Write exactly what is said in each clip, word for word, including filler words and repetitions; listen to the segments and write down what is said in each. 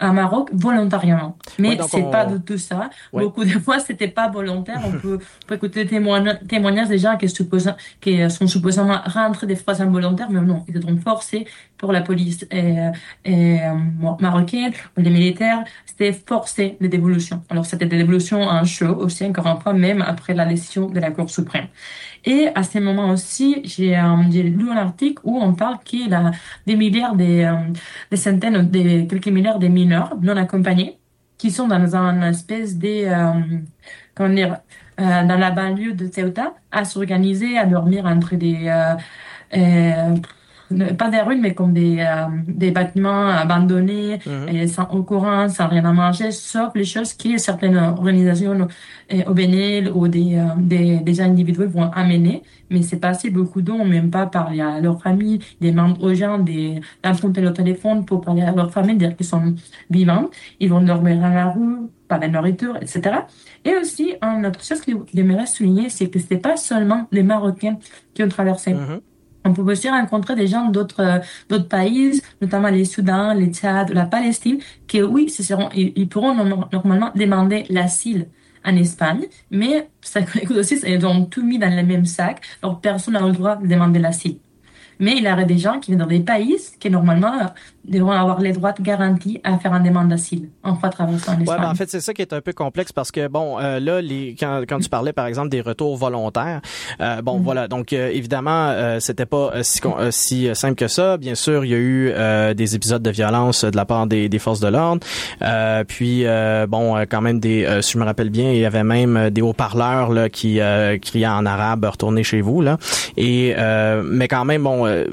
à Maroc volontairement. Mais Ouais, donc c'est pas on... du tout ça. Ouais. Beaucoup de fois, c'était pas volontaire. On peut, on peut écouter des témoignages, témoignages des gens qui, supposent, qui sont supposément rentrés des fois involontaires, mais non, ils étaient forcés pour la police et, et, euh, marocaine, les militaires, c'était forcé les dévolutions. Alors, c'était des dévolutions en chaud aussi, encore une fois, même après la décision de la Cour suprême. Et à ce moment aussi, j'ai euh, j'ai lu un article où on parle qu'il y a des milliards, des, euh, des centaines, des, quelques milliards de mineurs non accompagnés qui sont dans un espèce de, euh, comment dire, euh, dans la banlieue de Ceuta, à s'organiser, à dormir entre des, euh, euh, pas des ruines, mais comme des, euh, des bâtiments abandonnés, Mhm. et sans eau courante, sans rien à manger, sauf les choses que certaines organisations euh, au Bénin ou des, euh, des, des individus vont amener. Mais c'est pas assez beaucoup d'eau, même pas parler à leur famille, des membres aux gens, des, d'emprunter le téléphone pour parler à leur famille, dire qu'ils sont vivants. Ils vont dormir dans la rue, pas de nourriture, et cetera. Et aussi, une autre chose que j'aimerais souligner, c'est que c'était pas seulement les Marocains qui ont traversé. Mhm. On peut aussi rencontrer des gens d'autres euh, d'autres pays, notamment les Soudan, les Tchad, la Palestine, qui oui, ce seront, ils, ils pourront norm- normalement demander l'asile en Espagne, mais ça écoute aussi, ils ont tout mis dans le même sac, donc personne n'a le droit de demander l'asile. Mais il y aurait des gens qui viennent dans des pays qui normalement euh, devront avoir les droits garantis à faire une demande d'asile en fois traversant Ouais, ben en l'Espagne. fait c'est ça qui est un peu complexe parce que bon euh, là les quand quand tu parlais par exemple des retours volontaires euh, bon Mhm. voilà donc euh, évidemment euh, c'était pas euh, si con- euh, si euh, simple que ça. Bien sûr il y a eu euh, des épisodes de violence de la part des, des forces de l'ordre euh, puis euh, bon euh, quand même des euh, si je me rappelle bien il y avait même euh, des haut-parleurs là qui euh, criaient en arabe retournez chez vous là et euh, mais quand même bon euh,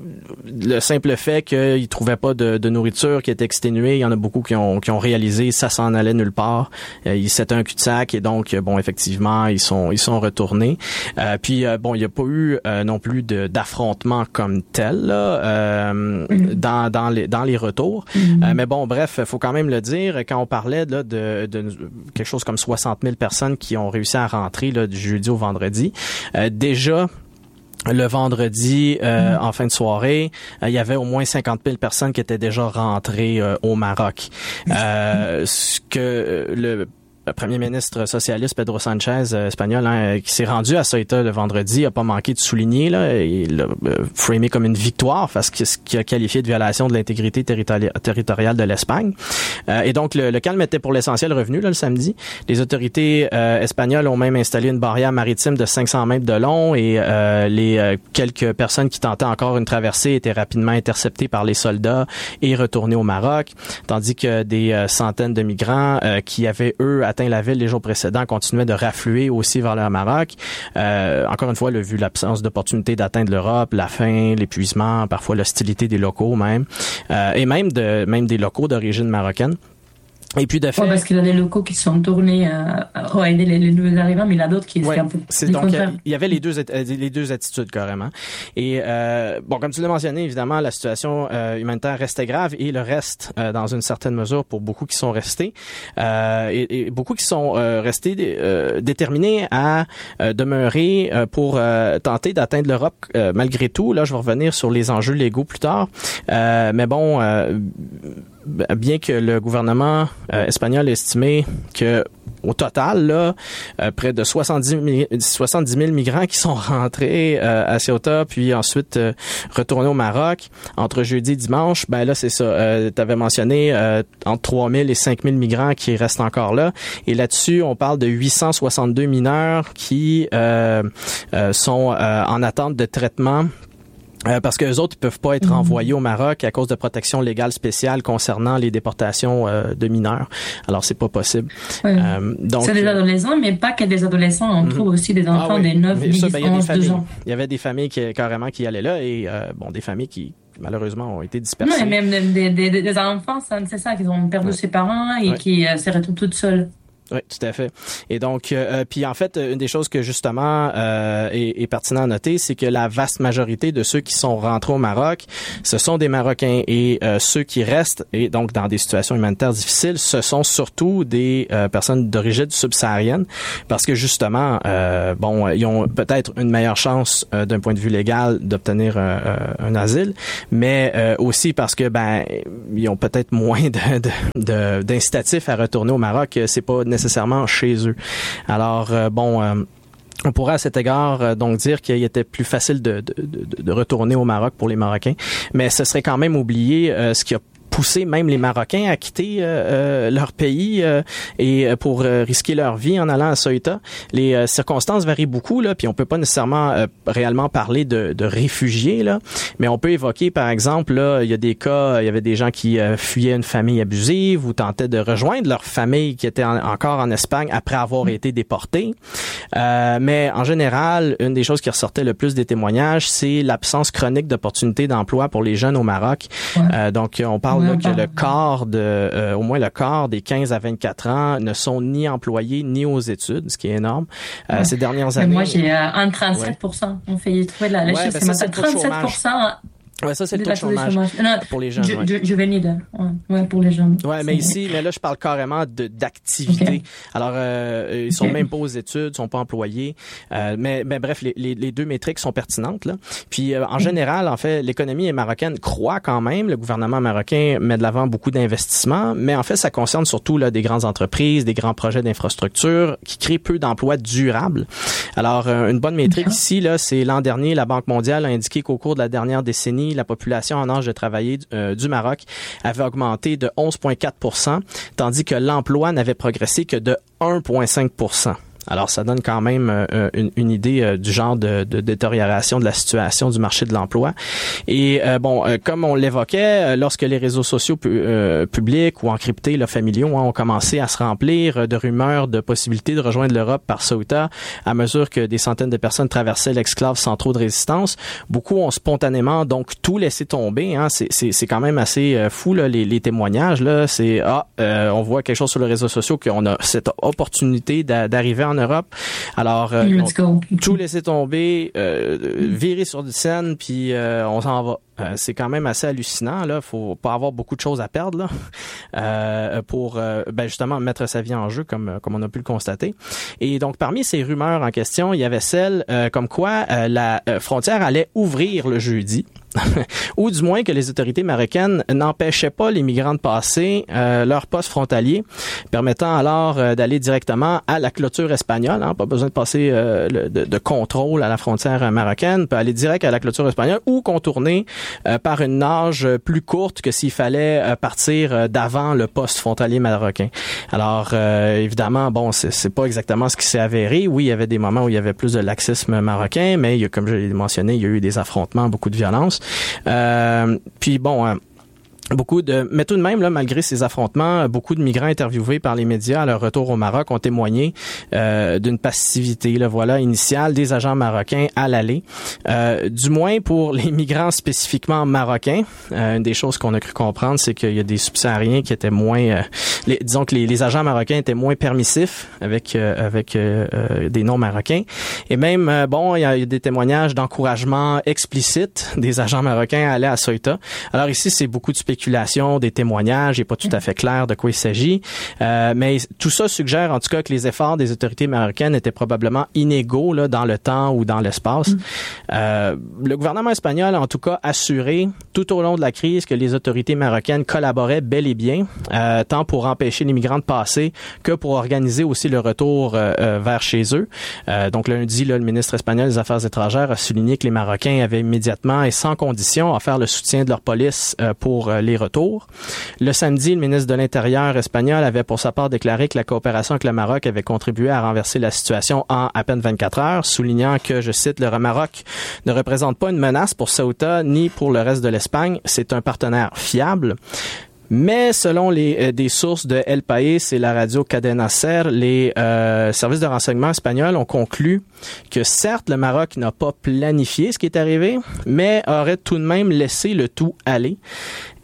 le simple fait qu'ils trouvaient pas de, de nourriture qui était exténuée, il y en a beaucoup qui ont qui ont réalisé ça s'en allait nulle part. Euh, ils c'était un cul-de-sac et donc euh, bon effectivement ils sont ils sont retournés. Euh, puis euh, bon il y a pas eu euh, non plus de d'affrontement comme tel là euh, Mhm. dans dans les dans les retours. Euh, Mhm. mais bon bref faut quand même le dire quand on parlait là de, de quelque chose comme soixante mille personnes qui ont réussi à rentrer là du jeudi au vendredi. Euh, déjà le vendredi, euh, en fin de soirée, euh, il y avait au moins cinquante mille personnes qui étaient déjà rentrées euh, au Maroc. Euh, ce que euh, le le premier ministre socialiste Pedro Sanchez, euh, espagnol, hein, qui s'est rendu à Ceuta le vendredi, a pas manqué de souligner, là, et l'a euh, framé comme une victoire parce que ce qu'il a qualifié de violation de l'intégrité territori- territoriale de l'Espagne. Euh, et donc, le, le calme était pour l'essentiel revenu là, le samedi. Les autorités euh, espagnoles ont même installé une barrière maritime de cinq cents mètres de long et euh, les euh, quelques personnes qui tentaient encore une traversée étaient rapidement interceptées par les soldats et retournées au Maroc, tandis que des euh, centaines de migrants euh, qui avaient, eux, atteint la ville les jours précédents continuaient de raffluer aussi vers le Maroc. Euh, encore une fois, le vu l'absence d'opportunités d'atteindre l'Europe, la faim, l'épuisement, parfois l'hostilité des locaux même, euh, et même de même des locaux d'origine marocaine. Et puis de Ouais, fait, parce qu'il y a des locaux qui sont tournés à, à aider les, les nouveaux arrivants, mais il y en a d'autres qui ouais, c'est un peu c'est du donc contraire. il y avait les deux euh, les deux attitudes carrément. Et euh, bon, comme tu l'as mentionné, évidemment, la situation euh, humanitaire restait grave et le reste euh, dans une certaine mesure pour beaucoup qui sont restés euh, et, et beaucoup qui sont euh, restés euh, déterminés à euh, demeurer euh, pour euh, tenter d'atteindre l'Europe euh, malgré tout. Là, je vais revenir sur les enjeux légaux plus tard. Euh, mais bon. Euh, bien que le gouvernement euh, espagnol estimait que au total, là, euh, près de soixante-dix mille migrants qui sont rentrés euh, à Ceuta, puis ensuite euh, retournés au Maroc entre jeudi et dimanche. Ben là, c'est ça. Euh, tu avais mentionné euh, entre trois mille et cinq mille migrants qui restent encore là. Et là-dessus, on parle de huit cent soixante-deux mineurs qui euh, euh, sont euh, en attente de traitement. Euh, parce que les autres ils peuvent pas être envoyés au Maroc à cause de protection légale spéciale concernant les déportations euh, de mineurs. Alors c'est pas possible. Ouais. Euh, donc C'est des adolescents, mais pas que des adolescents. On mm-hmm. trouve aussi des enfants ah, oui. des neuf, mais dix, ça, ben, il y a des onze, familles. douze ans. Il y avait des familles qui carrément qui allaient là et euh, bon des familles qui malheureusement ont été Non, dispersées. et même des, des, des, des enfants, ça, c'est ça, qui ont perdu ouais. ses parents et ouais. qui euh, se retrouvent toutes seules. Oui, tout à fait. Et donc, euh, puis en fait, une des choses que justement euh, est, est pertinent à noter, c'est que la vaste majorité de ceux qui sont rentrés au Maroc, ce sont des Marocains, et euh, ceux qui restent, et donc dans des situations humanitaires difficiles, ce sont surtout des euh, personnes d'origine subsaharienne, parce que justement, euh, bon, ils ont peut-être une meilleure chance euh, d'un point de vue légal d'obtenir euh, un asile, mais euh, aussi parce que ben ils ont peut-être moins de, de, de d'incitatifs à retourner au Maroc. C'est pas nécessairement chez eux. Alors, euh, bon... Euh, on pourrait à cet égard euh, donc dire qu'il était plus facile de, de, de, de retourner au Maroc pour les Marocains, mais ce serait quand même oublier euh, ce qui a pousser même les Marocains à quitter euh, leur pays euh, et pour euh, risquer leur vie en allant à Ceuta. Les euh, circonstances varient beaucoup là, puis on peut pas nécessairement euh, réellement parler de, de réfugiés là, mais on peut évoquer par exemple là, il y a des cas, il y avait des gens qui euh, fuyaient une famille abusive ou tentaient de rejoindre leur famille qui était en, encore en Espagne après avoir été déportés. Euh, mais en général, une des choses qui ressortait le plus des témoignages, c'est l'absence chronique d'opportunités d'emploi pour les jeunes au Maroc. Ouais. Euh, donc on parle là, que le quart de, euh, au moins le quart des quinze à vingt-quatre ans ne sont ni employés ni aux études, ce qui est énorme. Euh, ouais. Ces dernières années. Mais moi, j'ai euh, un trente-sept pour cent. Ouais. On fait trouver la, la ouais, chiffre, ben c'est trente-sept pour cent. Ouais, ça, c'est le taux de chômage, chômage. Non, pour les jeunes. Je, ouais. je, juvénile. Ouais, ouais, pour les jeunes. Ouais, mais ici, mais là, je parle carrément de, d'activité. Okay. Alors, euh, ils sont okay. même pas aux études, sont pas employés. Euh, mais, mais bref, les, les, les deux métriques sont pertinentes, là. Puis, euh, en général, en fait, l'économie marocaine croît quand même. Le gouvernement marocain met de l'avant beaucoup d'investissements. Mais en fait, ça concerne surtout, là, des grandes entreprises, des grands projets d'infrastructure qui créent peu d'emplois durables. Alors, euh, une bonne métrique okay. ici, là, c'est l'an dernier, la Banque mondiale a indiqué qu'au cours de la dernière décennie, la population en âge de travailler euh, du Maroc avait augmenté de onze virgule quatre pour cent, tandis que l'emploi n'avait progressé que de un virgule cinq pour cent. Alors, ça donne quand même euh, une, une idée euh, du genre de, de détérioration de la situation du marché de l'emploi. Et euh, bon, euh, comme on l'évoquait, euh, lorsque les réseaux sociaux pu, euh, publics ou encryptés, là, familiaux, hein, ont commencé à se remplir de rumeurs de possibilités de rejoindre l'Europe par Ceuta, à mesure que des centaines de personnes traversaient l'exclave sans trop de résistance, beaucoup ont spontanément donc tout laissé tomber. Hein. C'est, c'est, c'est quand même assez euh, fou là, les, les témoignages. Là, c'est ah, euh, on voit quelque chose sur les réseaux sociaux qu'on a cette opportunité d'a, d'arriver en Europe. Alors, euh, on, tout laisser tomber, euh, virer sur du scène, puis euh, on s'en va. Euh, c'est quand même assez hallucinant. Là, faut pas avoir beaucoup de choses à perdre là, euh, pour euh, ben justement mettre sa vie en jeu, comme comme on a pu le constater. Et donc, parmi ces rumeurs en question, il y avait celle euh, comme quoi euh, la euh, frontière allait ouvrir le jeudi. Ou du moins que les autorités marocaines n'empêchaient pas les migrants de passer euh, leur poste frontalier, permettant alors euh, d'aller directement à la clôture espagnole. Hein, pas besoin de passer euh, le, de, de contrôle à la frontière marocaine, on peut aller direct à la clôture espagnole ou contourner euh, par une nage plus courte que s'il fallait euh, partir euh, d'avant le poste frontalier marocain. Alors euh, évidemment, bon, c'est, c'est pas exactement ce qui s'est avéré. Oui, il y avait des moments où il y avait plus de laxisme marocain, mais il y a, comme je l'ai mentionné, il y a eu des affrontements, beaucoup de violence. Euh, puis bon, euh, beaucoup de, mais tout de même là, malgré ces affrontements, beaucoup de migrants interviewés par les médias à leur retour au Maroc ont témoigné euh, d'une passivité, là, voilà, initiale des agents marocains à l'aller. Euh, du moins pour les migrants spécifiquement marocains. Euh, une des choses qu'on a cru comprendre, c'est qu'il y a des subsahariens qui étaient moins, euh, les, disons que les, les agents marocains étaient moins permissifs avec euh, avec euh, euh, des non-marocains. Et même, euh, bon, il y, a, il y a des témoignages d'encouragement explicite des agents marocains à aller à Ceuta. Alors ici, c'est beaucoup de spéculation, des témoignages, il n'est pas tout à fait clair de quoi il s'agit. Euh, mais tout ça suggère en tout cas que les efforts des autorités marocaines étaient probablement inégaux là, dans le temps ou dans l'espace. Mm. Euh, le gouvernement espagnol a en tout cas assuré tout au long de la crise que les autorités marocaines collaboraient bel et bien, euh, tant pour empêcher les migrants de passer que pour organiser aussi le retour euh, euh, vers chez eux. Euh, donc lundi, là, le ministre espagnol des Affaires étrangères a souligné que les Marocains avaient immédiatement et sans condition offert le soutien de leur police euh, pour euh, les retours. Le samedi, le ministre de l'Intérieur espagnol avait pour sa part déclaré que la coopération avec le Maroc avait contribué à renverser la situation en à peine vingt-quatre heures, soulignant que, je cite, le Maroc ne représente pas une menace pour Ceuta ni pour le reste de l'Espagne. C'est un partenaire fiable. Mais selon les euh, des sources de El País et la radio Cadena Ser, les euh, services de renseignement espagnols ont conclu que certes, le Maroc n'a pas planifié ce qui est arrivé, mais aurait tout de même laissé le tout aller.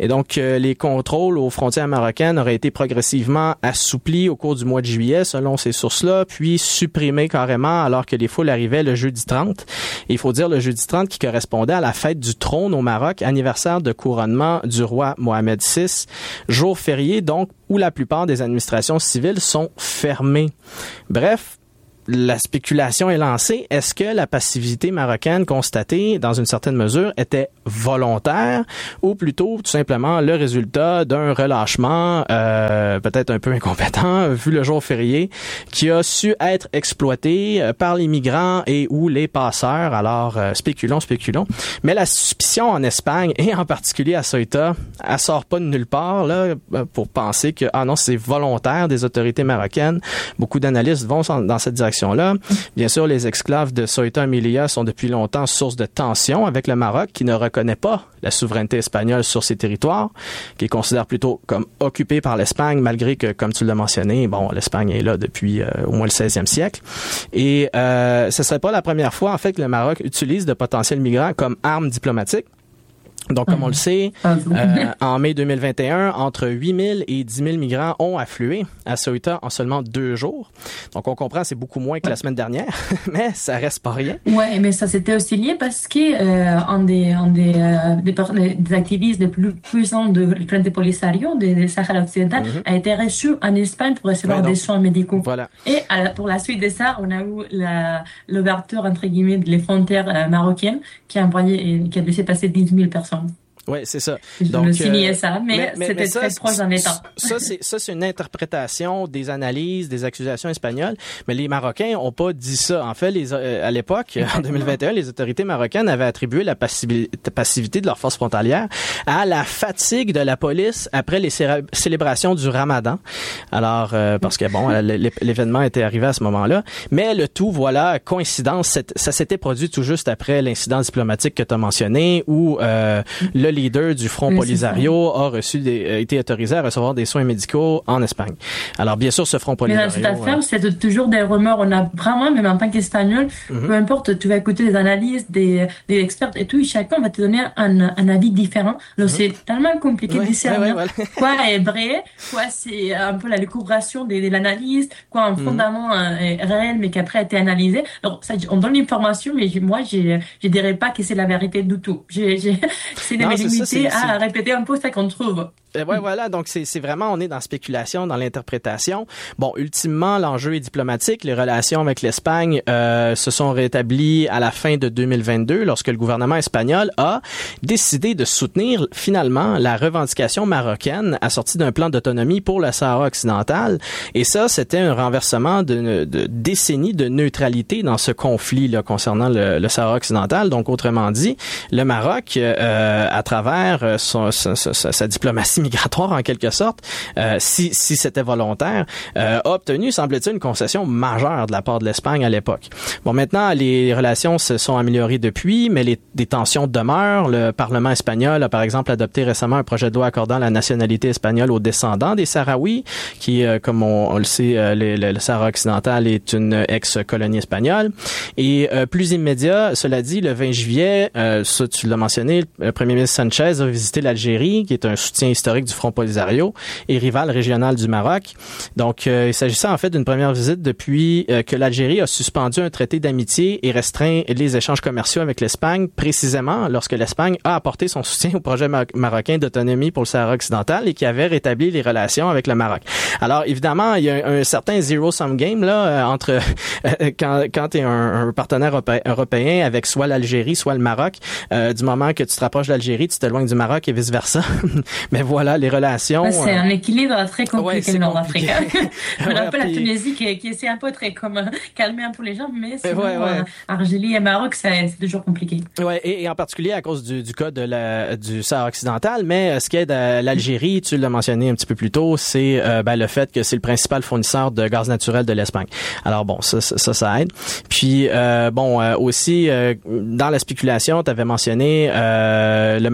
Et donc, euh, les contrôles aux frontières marocaines auraient été progressivement assouplis au cours du mois de juillet, selon ces sources-là, puis supprimés carrément alors que les foules arrivaient le jeudi trente. Et il faut dire le jeudi trente qui correspondait à la fête du trône au Maroc, anniversaire de couronnement du roi Mohamed six, jour férié donc où la plupart des administrations civiles sont fermées. Bref, la spéculation est lancée. Est-ce que la passivité marocaine constatée, dans une certaine mesure, était volontaire ou plutôt tout simplement le résultat d'un relâchement euh, peut-être un peu incompétent, vu le jour férié, qui a su être exploité par les migrants et ou les passeurs? Alors, euh, spéculons, spéculons. Mais la suspicion en Espagne, et en particulier à Ceuta, elle sort pas de nulle part là pour penser que, ah non, c'est volontaire des autorités marocaines. Beaucoup d'analystes vont dans cette direction là. Bien sûr, les exclaves de Ceuta et Melilla sont depuis longtemps source de tension avec le Maroc qui ne reconnaît pas la souveraineté espagnole sur ces territoires, qui considère plutôt comme occupé par l'Espagne, malgré que, comme tu l'as mentionné, bon, l'Espagne est là depuis euh, au moins le seizième siècle. Et euh, ce serait pas la première fois, en fait, que le Maroc utilise de potentiels migrants comme arme diplomatique. Donc, comme on le sait, euh, en mai deux mille vingt et un, entre huit mille et dix mille migrants ont afflué à Ceuta en seulement deux jours. Donc, on comprend, c'est beaucoup moins que la semaine dernière, mais ça reste pas rien. Ouais, mais ça s'était aussi lié parce que euh, un des, un des, euh, des, des activistes les plus puissants de Frente Polisario, de, de Sahara occidental, mm-hmm. a été reçu en Espagne pour recevoir ouais, donc, des soins médicaux. Voilà. Et à la, pour la suite de ça, on a eu la, l'ouverture, entre guillemets, des frontières euh, marocaines qui a envoyé, qui a laissé passer dix mille personnes. Oui, c'est ça. Je Donc, me signais euh, ça, mais, mais c'était mais ça, très proche d'un État. Ça, c'est, ça, c'est une interprétation des analyses, des accusations espagnoles, mais les Marocains ont pas dit ça. En fait, les, euh, à l'époque, en deux mille vingt et un, les autorités marocaines avaient attribué la passivité de leurs forces frontalières à la fatigue de la police après les cé- célébrations du Ramadan. Alors, euh, parce que, bon, l'événement était arrivé à ce moment-là. Mais le tout, voilà, coïncidence, ça s'était produit tout juste après l'incident diplomatique que tu as mentionné, où euh, le leader du Front oui, Polisario a reçu des, a été autorisé à recevoir des soins médicaux en Espagne. Alors, bien sûr, ce Front Polisario... Mais dans cette affaire, euh... c'est toujours des rumeurs. On a vraiment, même en tant qu'Espagnol, mm-hmm. peu importe, tu vas écouter des analyses, des, des experts et tout, et chacun va te donner un, un avis différent. Donc, mm-hmm. c'est tellement compliqué ouais, de discerner ouais, ouais, voilà. quoi est vrai, quoi c'est un peu la découvration de, de l'analyse, quoi un fondament mm-hmm. euh, réel, mais qui après a été analysé. Donc, ça, on donne l'information, mais moi, je je dirais pas que c'est la vérité du tout. J'ai, j'ai, c'est des limité à répéter un peu ça qu'on trouve. Euh, ouais, voilà. Donc, c'est, c'est vraiment, on est dans la spéculation, dans l'interprétation. Bon, ultimement, l'enjeu est diplomatique. Les relations avec l'Espagne euh, se sont rétablies à la fin de deux mille vingt-deux, lorsque le gouvernement espagnol a décidé de soutenir finalement la revendication marocaine assortie d'un plan d'autonomie pour le Sahara occidental. Et ça, c'était un renversement de, de décennies de neutralité dans ce conflit là concernant le, le Sahara occidental. Donc, autrement dit, le Maroc, euh, à travers son, sa, sa, sa diplomatie migratoire en quelque sorte, euh, si, si c'était volontaire, euh, a obtenu, semble-t-il, une concession majeure de la part de l'Espagne à l'époque. Bon, maintenant, les relations se sont améliorées depuis, mais les, des tensions demeurent. Le Parlement espagnol a, par exemple, adopté récemment un projet de loi accordant la nationalité espagnole aux descendants des Sahraouis, qui, euh, comme on, on le sait, euh, le, le, le Sahara occidental est une ex-colonie espagnole. Et euh, plus immédiat, cela dit, le vingt juillet, euh, ça tu l'as mentionné, le premier ministre Sanchez a visité l'Algérie, qui est un soutien historique du Front Polisario et rival régional du Maroc. Donc, euh, il s'agissait en fait d'une première visite depuis euh, que l'Algérie a suspendu un traité d'amitié et restreint les échanges commerciaux avec l'Espagne, précisément lorsque l'Espagne a apporté son soutien au projet mar- marocain d'autonomie pour le Sahara occidental et qui avait rétabli les relations avec le Maroc. Alors, évidemment, il y a un, un certain zero-sum game là euh, entre euh, quand, quand tu es un, un partenaire europé- européen avec soit l'Algérie, soit le Maroc. Euh, du moment que tu te rapproches de l'Algérie, tu t'éloignes du Maroc et vice-versa. Mais voilà, les relations... Ouais, c'est euh... un équilibre très compliqué ouais, le Nord-Afrique. Je me rappelle la Tunisie qui, qui essaie un peu très comme euh, calmer un peu les gens, mais sinon, ouais, ouais. Euh, Algérie et Maroc, c'est, c'est toujours compliqué. Ouais, et, et en particulier à cause du, du cas de la, du Sahara occidental, mais ce qui est de l'Algérie, tu l'as mentionné un petit peu plus tôt, c'est euh, ben, le fait que c'est le principal fournisseur de gaz naturel de l'Espagne. Alors bon, ça, ça, ça, ça aide. Puis, euh, bon, euh, aussi, euh, dans la spéculation, tu avais mentionné euh, le Maroc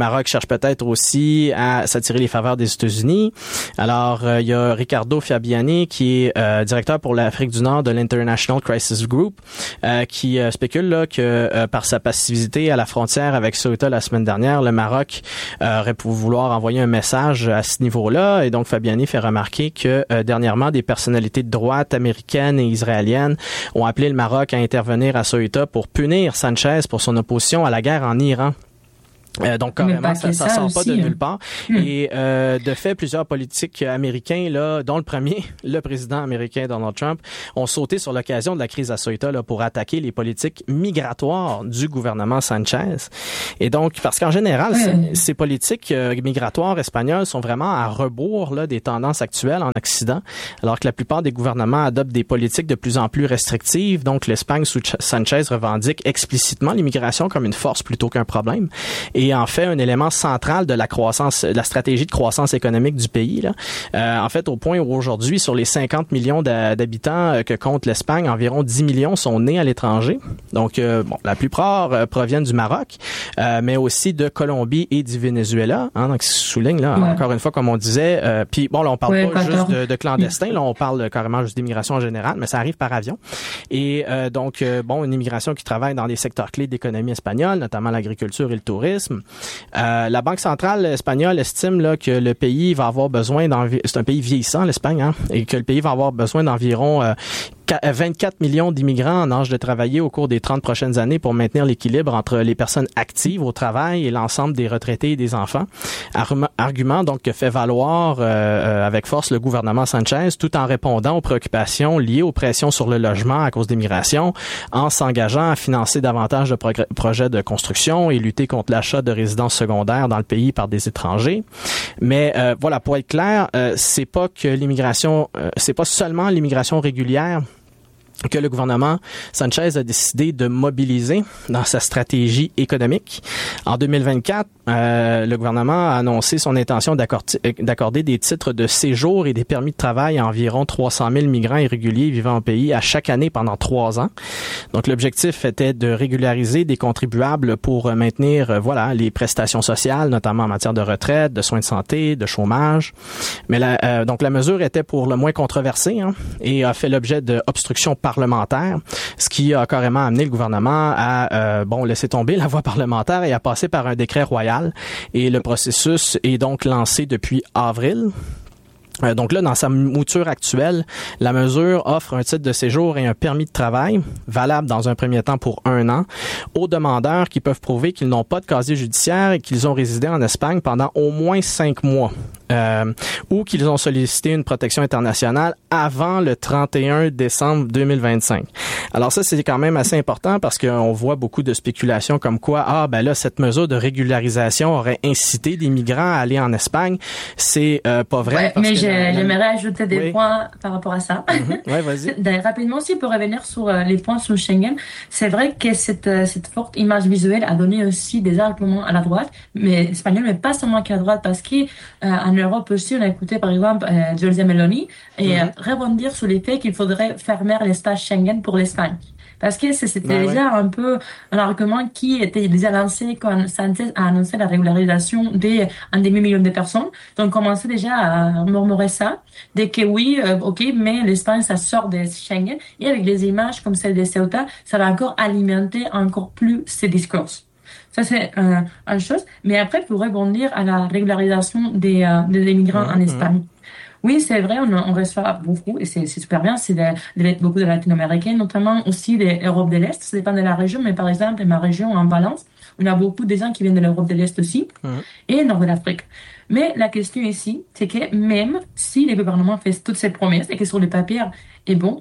Maroc cherche peut-être aussi à s'attirer les faveurs des États-Unis. Alors, euh, il y a Ricardo Fabiani, qui est euh, directeur pour l'Afrique du Nord de l'International Crisis Group, euh, qui euh, spécule là, que euh, par sa passivité à la frontière avec Ceuta la semaine dernière, le Maroc euh, aurait pu vouloir envoyer un message à ce niveau-là. Et donc, Fabiani fait remarquer que euh, dernièrement, des personnalités de droite américaines et israéliennes ont appelé le Maroc à intervenir à Ceuta pour punir Sanchez pour son opposition à la guerre en Iran. Euh, donc carrément, ça, ça sort pas de nulle part. Hum. Et euh, de fait, plusieurs politiques américains, là, dont le premier, le président américain Donald Trump, ont sauté sur l'occasion de la crise à Ceuta là, pour attaquer les politiques migratoires du gouvernement Sanchez. Et donc, parce qu'en général, hum. ces politiques euh, migratoires espagnoles sont vraiment à rebours là, des tendances actuelles en Occident, alors que la plupart des gouvernements adoptent des politiques de plus en plus restrictives. Donc, l'Espagne sous Sanchez revendique explicitement l'immigration comme une force plutôt qu'un problème. Et Et en fait un élément central de la croissance, de la stratégie de croissance économique du pays. Là. Euh, en fait, au point où aujourd'hui, sur les cinquante millions d'habitants que compte l'Espagne, environ dix millions sont nés à l'étranger. Donc, euh, bon, la plupart euh, proviennent du Maroc, euh, mais aussi de Colombie et du Venezuela. Hein, donc, je souligne là, ouais. encore une fois, comme on disait. Euh, puis bon, là, on parle ouais, pas, pas juste de, de clandestins. Là, on parle carrément juste d'immigration en général, mais ça arrive par avion. Et euh, donc, euh, bon, une immigration qui travaille dans des secteurs clés d'économie espagnole, notamment l'agriculture et le tourisme. Euh, la Banque centrale espagnole estime là, que le pays va avoir besoin d'environ, c'est un pays vieillissant l'Espagne, hein, et que le pays va avoir besoin d'environ euh, vingt-quatre millions d'immigrants en âge de travailler au cours des trente prochaines années pour maintenir l'équilibre entre les personnes actives au travail et l'ensemble des retraités et des enfants. Argument donc que fait valoir euh, avec force le gouvernement Sanchez tout en répondant aux préoccupations liées aux pressions sur le logement à cause d'immigration, en s'engageant à financer davantage de progr- projets de construction et lutter contre l'achat de résidences secondaires dans le pays par des étrangers. Mais euh, voilà, pour être clair, euh, c'est pas que l'immigration, euh, c'est pas seulement l'immigration régulière que le gouvernement Sanchez a décidé de mobiliser dans sa stratégie économique. En deux mille vingt-quatre, euh, le gouvernement a annoncé son intention d'accorder, d'accorder des titres de séjour et des permis de travail à environ trois cent mille migrants irréguliers vivant au pays à chaque année pendant trois ans. Donc, l'objectif était de régulariser des contribuables pour maintenir, euh, voilà, les prestations sociales, notamment en matière de retraite, de soins de santé, de chômage. Mais la, euh, donc, la mesure était pour le moins controversée, hein, et a fait l'objet d'obstructions parlementaire, ce qui a carrément amené le gouvernement à euh, bon laisser tomber la voie parlementaire et à passer par un décret royal. Et le processus est donc lancé depuis avril. Euh, donc là, dans sa mouture actuelle, la mesure offre un titre de séjour et un permis de travail, valable dans un premier temps pour un an, aux demandeurs qui peuvent prouver qu'ils n'ont pas de casier judiciaire et qu'ils ont résidé en Espagne pendant au moins cinq mois. Euh, ou qu'ils ont sollicité une protection internationale avant le trente et un décembre deux mille vingt-cinq. Alors ça, c'est quand même assez important parce qu'on voit beaucoup de spéculations comme quoi, ah ben là, cette mesure de régularisation aurait incité des migrants à aller en Espagne. C'est euh, pas vrai. Ouais, parce mais que j'ai, j'aimerais ajouter des oui. points par rapport à ça. Mm-hmm. Ouais, vas-y. Rapidement aussi, pour revenir sur euh, les points sur Schengen, c'est vrai que cette, euh, cette forte image visuelle a donné aussi des arguments à la droite, mais espagnole, mais pas seulement qu'à la droite, parce que euh, en Europe aussi, on a écouté par exemple euh, Giorgia Meloni et mm-hmm. euh, rebondir sur les faits qu'il faudrait fermer l'espace Schengen pour l'Espagne. Parce que c'était ouais, déjà ouais. un peu un argument qui était déjà lancé quand Sanchez a annoncé la régularisation des un demi-million de personnes. Donc, on commençait déjà à murmurer ça, dès que oui, euh, ok, mais l'Espagne, ça sort de Schengen. Et avec des images comme celle de Ceuta, ça va encore alimenter encore plus ces discours. Ça, c'est euh, une chose. Mais après, pour rebondir à la régularisation des, euh, des immigrants mmh, en Espagne. Mmh. Oui, c'est vrai, on, on reçoit beaucoup, et c'est, c'est super bien, c'est de, de, beaucoup de latino-américains, notamment aussi de l'Europe de l'Est. Ça dépend de la région, mais par exemple, ma région, en Valence, on a beaucoup de gens qui viennent de l'Europe de l'Est aussi, mmh. et nord de l'Afrique. Mais la question ici, c'est que même si les gouvernements font toutes ces promesses, et que sur le papier est bon,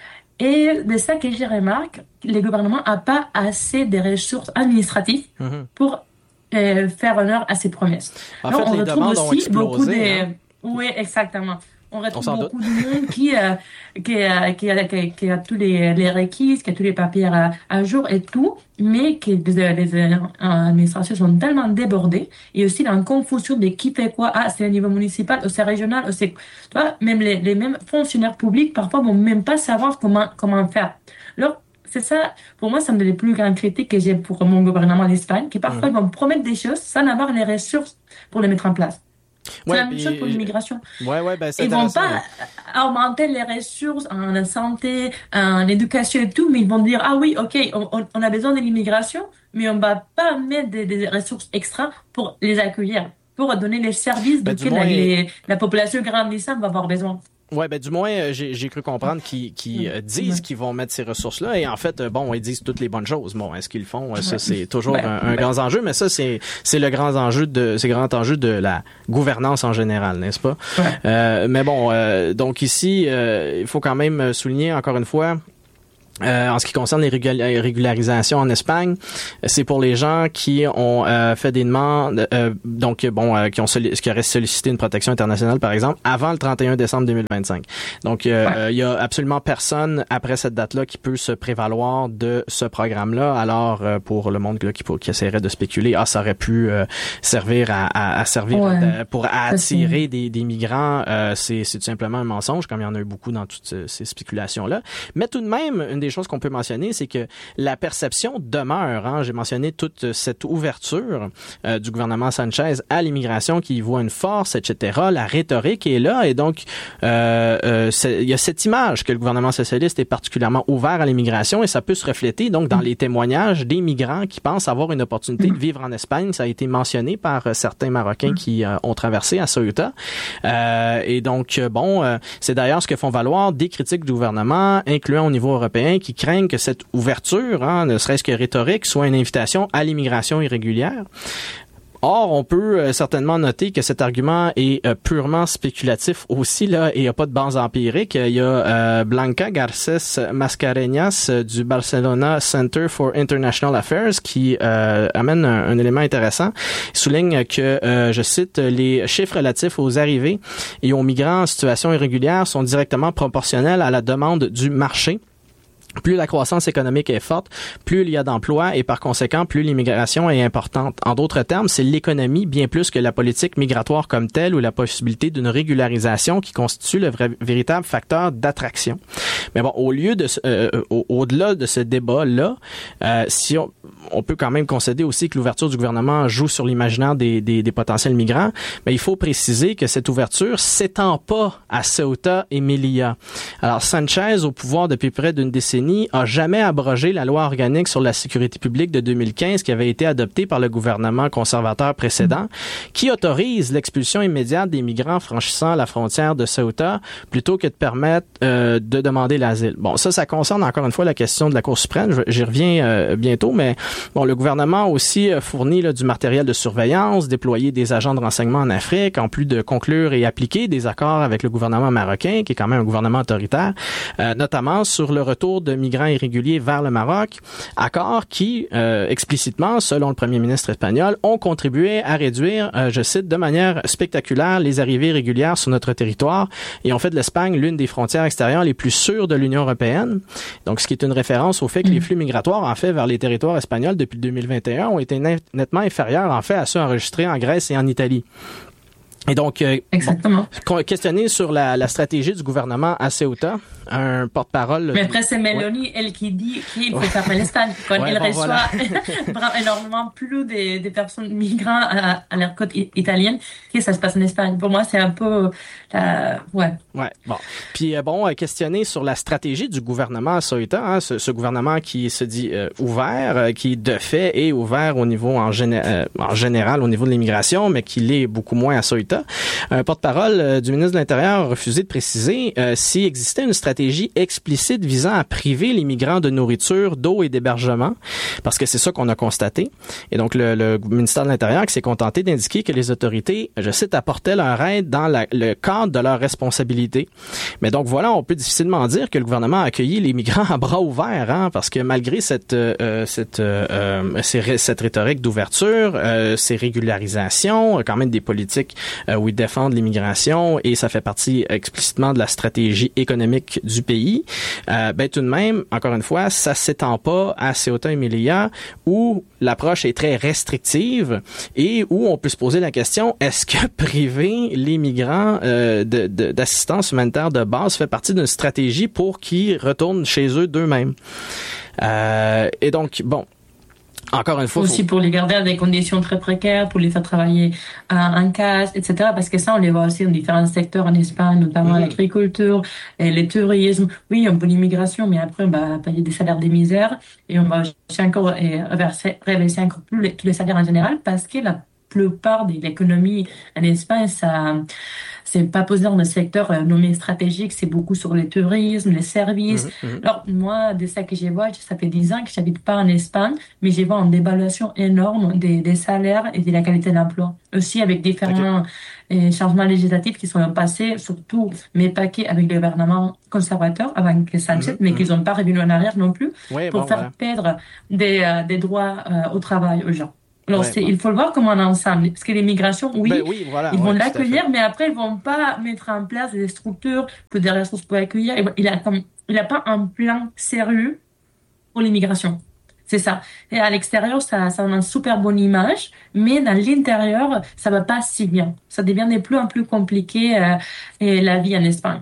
et de ça que je remarque, les gouvernements n'ont pas assez de ressources administratives mmh. pour euh, faire honneur à ces promesses. En Alors, fait, on les retrouve aussi explosé, beaucoup de... Hein. Oui, exactement. On retrouve on beaucoup de monde qui, euh, qui, euh, qui, a, qui, qui a tous les, les requis, qui a tous les papiers à, à jour et tout, mais que les, les administrations sont tellement débordées et aussi dans la confusion de qui fait quoi. Ah, c'est au niveau municipal, ou c'est régional, ou c'est... Tu vois, même les, les mêmes fonctionnaires publics, parfois, vont même pas savoir comment, comment faire. Alors, c'est ça, pour moi, ça me donne les plus grandes critiques que j'ai pour mon gouvernement d'Espagne, qui parfois Mhm. ils vont me promettre des choses sans avoir les ressources pour les mettre en place. C'est Ouais, la même chose pour puis, l'immigration. ouais, ouais, ben c'est Ils vont intéressant. pas augmenter les ressources en santé, en éducation et tout, mais ils vont dire, ah oui, ok, on, on- on a besoin de l'immigration, mais on va pas mettre des, des ressources extra pour les accueillir, pour donner les services Ben du duquel la, moins, les- la population grandissante va avoir besoin. ouais, ben du moins, euh, j'ai, j'ai cru comprendre qu'ils, qu'ils euh, disent Ouais. qu'ils vont mettre ces ressources-là, et en fait, euh, bon, ils disent toutes les bonnes choses. Bon, est-ce qu'ils le font? Euh, Ça, Ouais. c'est toujours Ouais. un, un Ouais. grand enjeu, mais ça, c'est c'est le grand enjeu de c'est le grand enjeu de la gouvernance en général, n'est-ce pas? Ouais. Euh, mais bon, euh, donc ici, euh, il faut quand même souligner encore une fois. Euh, en ce qui concerne les régula- régularisations en Espagne, c'est pour les gens qui ont euh, fait des demandes, euh, donc bon, euh, qui ont solli- qui auraient sollicité une protection internationale, par exemple, avant le trente et un décembre deux mille vingt-cinq. Donc, euh, Ouais. euh, il y a absolument personne après cette date-là qui peut se prévaloir de ce programme-là. Alors, euh, pour le monde là, qui, qui essaierait de spéculer, ah, ça aurait pu euh, servir à, à, à servir Ouais. euh, pour Ça, c'est- attirer des, des migrants, euh, c'est, c'est tout simplement un mensonge, comme il y en a eu beaucoup dans toutes ces, ces spéculations-là. Mais tout de même, une des choses qu'on peut mentionner, c'est que la perception demeure. Hein. J'ai mentionné toute cette ouverture euh, du gouvernement Sanchez à l'immigration qui y voit une force, et cetera. La rhétorique est là et donc euh, euh, c'est, il y a cette image que le gouvernement socialiste est particulièrement ouvert à l'immigration et ça peut se refléter donc dans les témoignages des migrants qui pensent avoir une opportunité de vivre en Espagne. Ça a été mentionné par euh, certains Marocains qui euh, ont traversé à Ceuta. Euh, et donc, euh, bon, euh, c'est d'ailleurs ce que font valoir des critiques du gouvernement, incluant au niveau européen, qui craignent que cette ouverture, hein, ne serait-ce que rhétorique, soit une invitation à l'immigration irrégulière. Or, on peut euh, certainement noter que cet argument est euh, purement spéculatif aussi, là, et il n'y a pas de base empirique. Il y a euh, Blanca Garcés Mascareñas euh, du Barcelona Center for International Affairs qui euh, amène un, un élément intéressant. Il souligne que, euh, je cite, les chiffres relatifs aux arrivées et aux migrants en situation irrégulière sont directement proportionnels à la demande du marché. Plus la croissance économique est forte, plus il y a d'emplois et par conséquent, plus l'immigration est importante. En d'autres termes, c'est l'économie bien plus que la politique migratoire comme telle ou la possibilité d'une régularisation qui constitue le vrai, véritable facteur d'attraction. Mais bon, au lieu de, euh, au, au-delà de ce débat-là, euh, si on, on peut quand même concéder aussi que l'ouverture du gouvernement joue sur l'imaginaire des, des, des potentiels migrants, mais il faut préciser que cette ouverture s'étend pas à Ceuta et Melilla. Alors, Sanchez, au pouvoir depuis près d'une décennie, a jamais abrogé la loi organique sur la sécurité publique de deux mille quinze qui avait été adoptée par le gouvernement conservateur précédent, qui autorise l'expulsion immédiate des migrants franchissant la frontière de Ceuta plutôt que de permettre euh, de demander l'asile. Bon, ça, ça concerne encore une fois la question de la Cour suprême. J'y reviens euh, bientôt, mais bon, le gouvernement a aussi fourni là, du matériel de surveillance, déployé des agents de renseignement en Afrique, en plus de conclure et appliquer des accords avec le gouvernement marocain, qui est quand même un gouvernement autoritaire, euh, notamment sur le retour de migrants irréguliers vers le Maroc, accords qui, euh, explicitement, selon le premier ministre espagnol, ont contribué à réduire, euh, je cite, de manière spectaculaire les arrivées régulières sur notre territoire et ont fait de l'Espagne l'une des frontières extérieures les plus sûres de l'Union européenne. Donc, ce qui est une référence au fait que les flux migratoires, en fait, vers les territoires espagnols depuis deux mille vingt et un ont été nettement inférieurs, en fait, à ceux enregistrés en Grèce et en Italie. Et donc, euh, Exactement. bon, questionné sur la, la stratégie du gouvernement à Ceuta, un porte-parole... Mais après, c'est Meloni, ouais. elle qui dit qu'il faut fermer l'Espagne. Quand ouais, elle bon, reçoit voilà. énormément plus des, des personnes migrants à, à la côte italienne, que ça se passe en Espagne. Pour moi, c'est un peu... Euh, ouais. Ouais, bon. Puis, euh, bon, questionné sur la stratégie du gouvernement à Ceuta, hein, ce, ce gouvernement qui se dit euh, ouvert, euh, qui de fait est ouvert au niveau en, géné- euh, en général, au niveau de l'immigration, mais qui l'est beaucoup moins à Ceuta. Un porte-parole euh, du ministre de l'Intérieur a refusé de préciser euh, s'il existait une stratégie explicite visant à priver les migrants de nourriture, d'eau et d'hébergement, parce que c'est ça qu'on a constaté. Et donc, le, le ministère de l'Intérieur qui s'est contenté d'indiquer que les autorités, je cite, apportaient leur aide dans la, le cadre de leurs responsabilités. Mais donc, voilà, on peut difficilement dire que le gouvernement a accueilli les migrants à bras ouverts, hein, parce que malgré cette, euh, cette, euh, ces, cette rhétorique d'ouverture, euh, ces régularisations, quand même des politiques euh, où ils défendent l'immigration et ça fait partie explicitement de la stratégie économique du pays, euh, ben tout de même, encore une fois, ça s'étend pas à Ceuta et Melilla où l'approche est très restrictive et où on peut se poser la question, est-ce que priver les migrants euh, de, de, d'assistance humanitaire de base fait partie d'une stratégie pour qu'ils retournent chez eux d'eux-mêmes? Euh, et donc, bon, encore une fois... Aussi faut... pour les garder à des conditions très précaires, pour les faire travailler euh, en casse, et cetera. Parce que ça, on les voit aussi dans différents secteurs en Espagne, notamment mm-hmm. l'agriculture, et le tourisme. Oui, un peu l'immigration, mais après, on va payer des salaires de misère et on va aussi encore et reverser, reverser encore plus les, tous les salaires en général parce que la plupart de l'économie en Espagne, ça... c'est pas posé dans le secteur euh, nommé stratégique, c'est beaucoup sur le tourisme, les services. Mmh, mmh. Alors, moi, de ça que je vois, ça fait dix ans que j'habite pas en Espagne, mais je vois une dévaluation énorme des, des salaires et de la qualité d'emploi. Aussi avec différents okay. euh, changements législatifs qui sont passés, surtout, mais pas qu'avec le gouvernement conservateur, avant que Sanchez, mmh, mais mmh. qu'ils n'ont pas revenu en arrière non plus, oui, pour bon, faire voilà. perdre des, euh, des droits euh, au travail aux gens. Alors, ouais, c'est, ouais. il faut le voir comme un ensemble. Parce que l'immigration, oui, ben oui voilà, ils vont ouais, l'accueillir, mais après, ils vont pas mettre en place des structures que des ressources pour accueillir. Il a comme, il a pas un plan sérieux pour l'immigration. C'est ça. Et à l'extérieur, ça, ça a une super bonne image, mais dans l'intérieur, ça va pas si bien. Ça devient de plus en plus compliqué, euh, et la vie en Espagne.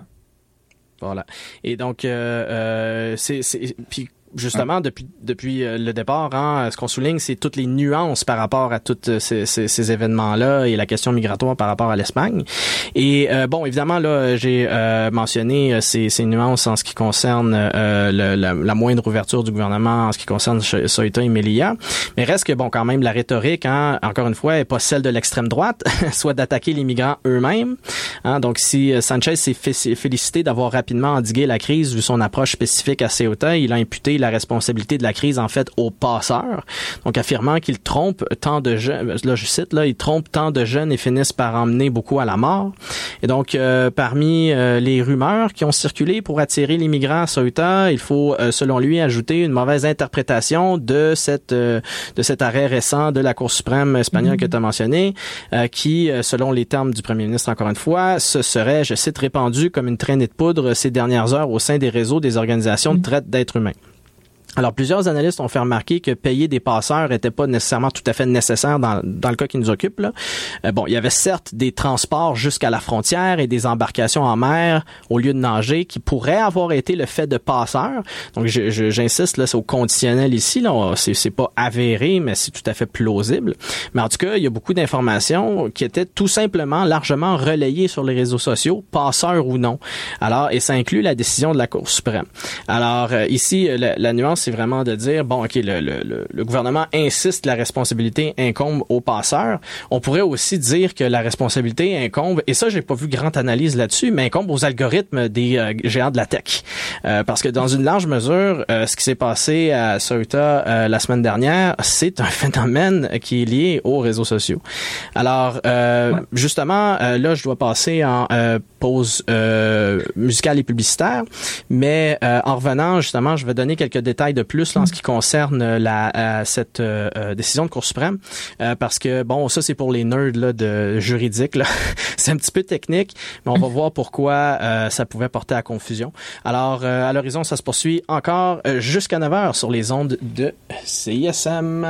Voilà. Et donc, euh, euh, c'est, c'est, puis, justement, depuis depuis le départ, hein, ce qu'on souligne, c'est toutes les nuances par rapport à tous ces, ces, ces événements-là et la question migratoire par rapport à l'Espagne. Et euh, bon, évidemment, là, j'ai euh, mentionné ces, ces nuances en ce qui concerne euh, le, la, la moindre ouverture du gouvernement en ce qui concerne Ceuta et Melilla. Mais reste que, bon, quand même, la rhétorique, hein, encore une fois, est pas celle de l'extrême droite, soit d'attaquer les migrants eux-mêmes. Hein, donc, si Sanchez s'est félicité d'avoir rapidement endigué la crise vu son approche spécifique à Ceuta, il a imputé la responsabilité de la crise, en fait, aux passeurs. Donc, affirmant qu'ils trompent tant de jeunes, là, je cite, là, ils trompent tant de jeunes et finissent par emmener beaucoup à la mort. Et donc, euh, parmi euh, les rumeurs qui ont circulé pour attirer les migrants à Ceuta, il faut, euh, selon lui, ajouter une mauvaise interprétation de cette, euh, de cet arrêt récent de la Cour suprême espagnole mmh. que tu as mentionné, euh, qui, euh, selon les termes du premier ministre, encore une fois, se serait, je cite, répandu comme une traînée de poudre ces dernières heures au sein des réseaux des organisations de traite d'êtres humains. Alors, plusieurs analystes ont fait remarquer que payer des passeurs était pas nécessairement tout à fait nécessaire dans, dans le cas qui nous occupe, là. Euh, bon, il y avait certes des transports jusqu'à la frontière et des embarcations en mer au lieu de nager qui pourraient avoir été le fait de passeurs. Donc, je, je, j'insiste, là, c'est au conditionnel ici, là. C'est, c'est pas avéré, mais c'est tout à fait plausible. Mais en tout cas, il y a beaucoup d'informations qui étaient tout simplement largement relayées sur les réseaux sociaux, passeurs ou non. Alors, et ça inclut la décision de la Cour suprême. Alors, euh, ici, la, la nuance, c'est vraiment de dire, bon, OK, le, le, le gouvernement insiste que la responsabilité incombe aux passeurs. On pourrait aussi dire que la responsabilité incombe, et ça, j'ai pas vu grande analyse là-dessus, mais incombe aux algorithmes des euh, géants de la tech. Euh, parce que dans une large mesure, euh, ce qui s'est passé à Ceuta euh, la semaine dernière, c'est un phénomène qui est lié aux réseaux sociaux. Alors, euh, ouais. justement, euh, là, je dois passer en euh, pause euh, musicale et publicitaire, mais euh, en revenant, justement, je vais donner quelques détails de plus là, en ce qui concerne la euh, cette euh, décision de Cour suprême, euh, parce que bon, ça c'est pour les nerds là de juridique là. C'est un petit peu technique, mais on va voir pourquoi euh, ça pouvait porter à confusion. Alors euh, à l'horizon, ça se poursuit encore euh, jusqu'à neuf heures sur les ondes de C I S M.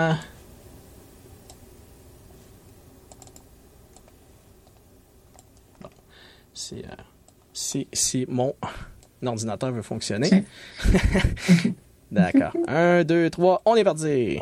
Bon, c'est euh, si si mon ordinateur veut fonctionner. D'accord. Un, deux, trois, on est parti.